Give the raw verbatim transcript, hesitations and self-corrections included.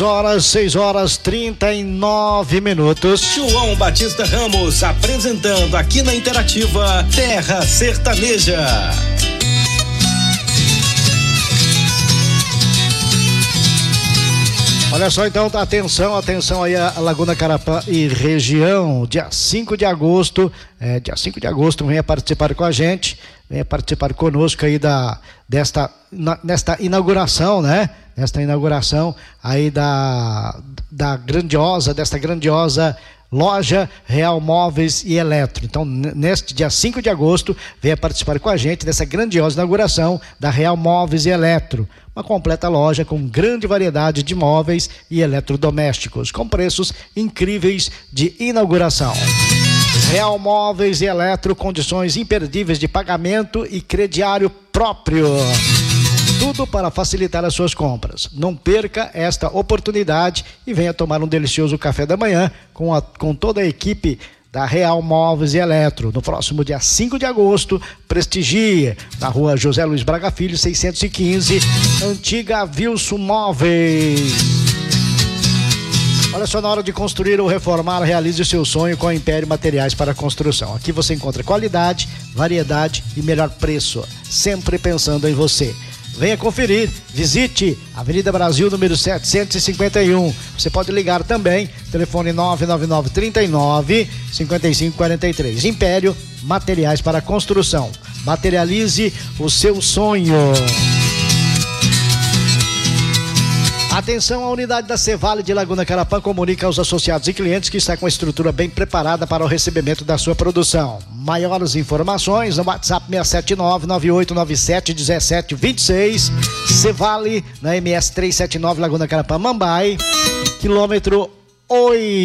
Horas, seis horas trinta e nove minutos. João Batista Ramos apresentando aqui na Interativa Terra Sertaneja. Olha só, então, atenção, atenção aí a Laguna Carapã e região, dia cinco de agosto, é, dia cinco de agosto, venha participar com a gente, venha participar conosco aí da, desta, na, nesta inauguração, né? Nesta inauguração aí da, da grandiosa, desta grandiosa loja Real Móveis e Eletro. Então, neste dia cinco de agosto, venha participar com a gente dessa grandiosa inauguração da Real Móveis e Eletro. Uma completa loja com grande variedade de móveis e eletrodomésticos, com preços incríveis de inauguração. Real Móveis e Eletro, condições imperdíveis de pagamento e crediário próprio. Tudo para facilitar as suas compras. Não perca esta oportunidade e venha tomar um delicioso café da manhã com, a, com toda a equipe da Real Móveis e Eletro. No próximo dia cinco de agosto, prestigie na rua José Luiz Braga Filho, seiscentos e quinze, antiga Wilson Móveis. Olha só, na hora de construir ou reformar, realize o seu sonho com a Império Materiais para Construção. Aqui você encontra qualidade, variedade e melhor preço, sempre pensando em você. Venha conferir, visite Avenida Brasil, número setecentos e cinquenta e um. Você pode ligar também, telefone nove nove nove, trinta e nove, cinquenta e cinco quarenta e três. Império Materiais para Construção. Materialize o seu sonho. Atenção, a unidade da Cevale de Laguna Carapã comunica aos associados e clientes que está com a estrutura bem preparada para o recebimento da sua produção. Maiores informações no WhatsApp seis sete nove, nove oito nove sete, um sete dois seis. Cevale na M S trezentos e setenta e nove Laguna Carapã, Mambai, quilômetro oito.